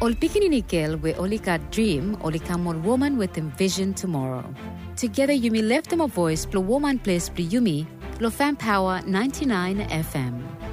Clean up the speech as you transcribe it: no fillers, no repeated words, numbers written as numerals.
Ol Pikini we Olika dream, Olika more woman with envision tomorrow. Together Yumi left them a voice, Plo woman place Plo Yumi, Lo Fan Power 99 FM.